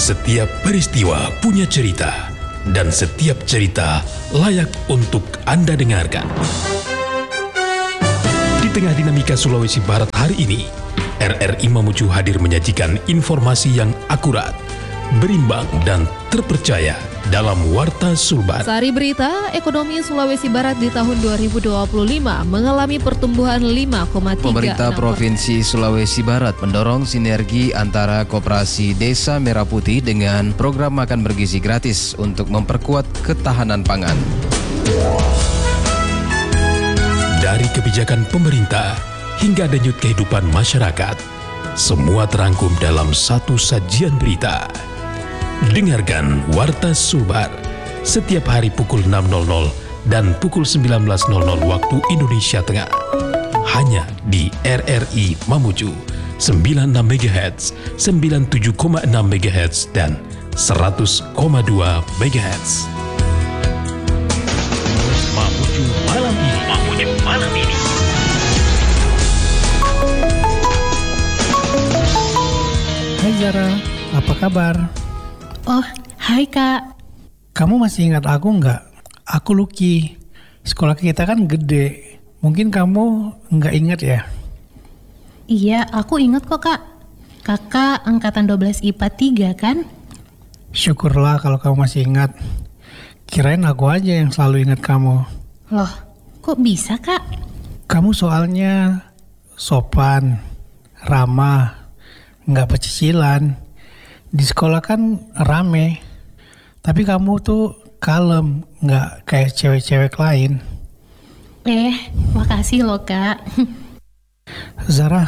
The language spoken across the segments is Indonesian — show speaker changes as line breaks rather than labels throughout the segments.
Setiap peristiwa punya cerita, dan setiap cerita layak untuk Anda dengarkan. Di tengah dinamika Sulawesi Barat hari ini, RRI Mamuju hadir menyajikan informasi yang akurat, berimbang dan terpercaya dalam Warta Sulbar.
Sari berita, ekonomi Sulawesi Barat di tahun 2025 mengalami pertumbuhan 5,3.
Pemerintah Provinsi Sulawesi Barat mendorong sinergi antara Koperasi Desa Merah Putih dengan program makan bergizi gratis untuk memperkuat ketahanan pangan.
Dari kebijakan pemerintah hingga denyut kehidupan masyarakat, semua terangkum dalam satu sajian berita. Dengarkan Warta Sulbar setiap hari pukul 6.00 dan pukul 19.00 waktu Indonesia Tengah. Hanya di RRI Mamuju 96 MHz, 97,6 MHz dan 100,2 MHz. Mamuju malam ini. Mamuju malam ini.
Hai Zara, apa kabar?
Oh, hai Kak.
Kamu masih ingat aku nggak? Aku Lucky. Sekolah kita kan gede. Mungkin kamu nggak ingat ya?
Iya, aku ingat kok Kak. Kakak angkatan 12 IPA 3 kan?
Syukurlah kalau kamu masih ingat. Kirain aku aja yang selalu ingat kamu.
Loh, kok bisa Kak?
Kamu soalnya sopan, ramah, nggak pecicilan. Di sekolah kan rame, tapi kamu tuh kalem, nggak kayak cewek-cewek lain.
Makasih loh Kak.
Zara,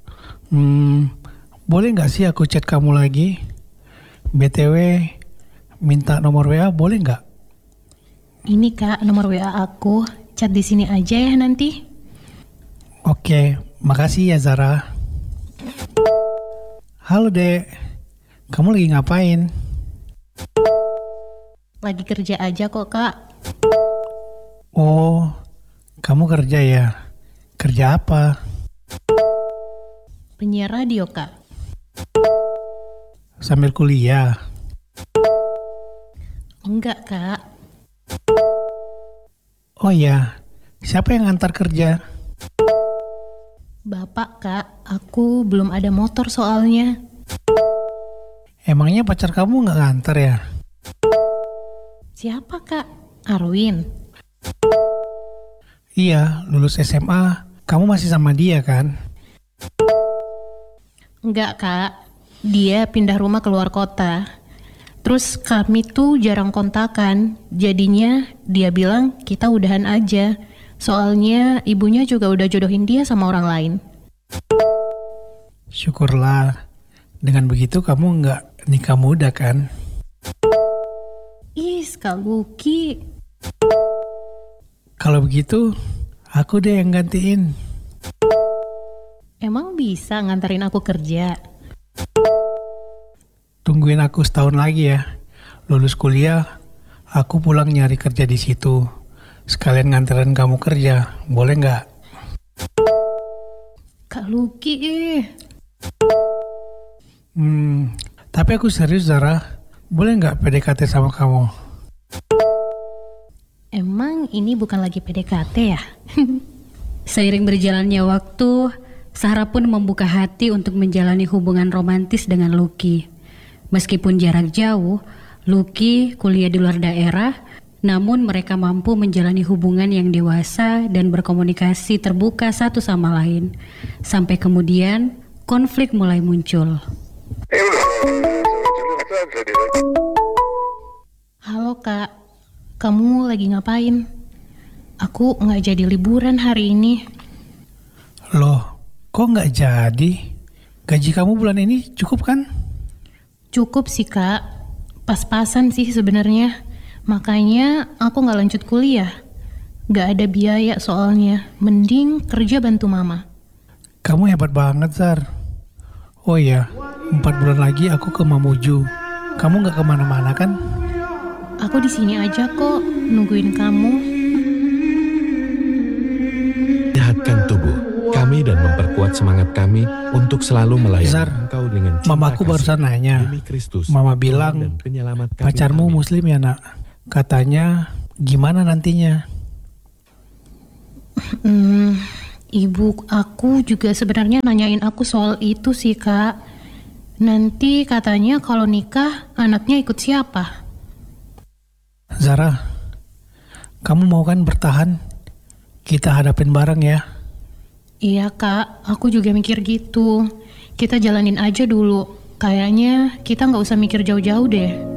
boleh nggak sih aku chat kamu lagi? BTW, minta nomor WA boleh nggak?
Ini Kak, nomor WA aku. Chat di sini aja ya nanti.
Oke, makasih ya Zara. Halo Dek. Kamu lagi ngapain?
Lagi kerja aja kok Kak.
Oh, kamu kerja ya? Kerja apa?
Penyiar radio Kak.
Sambil kuliah?
Enggak Kak.
Oh iya, siapa yang antar kerja?
Bapak Kak, aku belum ada motor soalnya.
Emangnya pacar kamu nggak nganter ya?
Siapa Kak? Arwin?
Iya, lulus SMA. Kamu masih sama dia kan?
Enggak Kak, dia pindah rumah keluar kota. Terus kami tuh jarang kontakan. Jadinya dia bilang kita udahan aja. Soalnya ibunya juga udah jodohin dia sama orang lain.
Syukurlah. Dengan begitu kamu nggak nikah muda kan?
Kak Lucky.
Kalau begitu, aku deh yang gantiin.
Emang bisa nganterin aku kerja?
Tungguin aku setahun lagi ya. Lulus kuliah, aku pulang nyari kerja di situ. Sekalian nganterin kamu kerja, boleh nggak?
Kak Lucky.
Tapi aku serius Zara. Boleh nggak PDKT sama kamu?
Emang ini bukan lagi PDKT ya?
Seiring berjalannya waktu, Sarah pun membuka hati untuk menjalani hubungan romantis dengan Lucky. Meskipun jarak jauh, Lucky kuliah di luar daerah, namun mereka mampu menjalani hubungan yang dewasa dan berkomunikasi terbuka satu sama lain. Sampai kemudian, konflik mulai muncul.
Halo Kak, kamu lagi ngapain? Aku nggak jadi liburan hari ini.
Loh, kok nggak jadi? Gaji kamu bulan ini cukup kan?
Cukup sih Kak, pas-pasan sih sebenarnya. Makanya aku nggak lanjut kuliah. Nggak ada biaya soalnya, mending kerja bantu mama.
Kamu hebat banget Zar. Oh iya, 4 bulan lagi aku ke Mamuju. Kamu nggak kemana-mana kan?
Aku di sini aja kok, nungguin kamu.
Sehatkan tubuh kami dan memperkuat semangat kami untuk selalu melayani
Zar,
Engkau dengan cinta
Mamaku
kasih
barusan nanya.
demi Kristus,
Mama
Tuhan
bilang,
dan penyelamat kami.
pacarmu
Amin.
muslim ya nak? Katanya gimana nantinya?
Ibu aku juga sebenarnya nanyain aku soal itu sih Kak. Nanti katanya kalau nikah anaknya ikut siapa?
Zara, kamu mau kan bertahan? Kita hadapin bareng ya.
Iya Kak, aku juga mikir gitu. Kita jalanin aja dulu. Kayaknya kita nggak usah mikir jauh-jauh deh.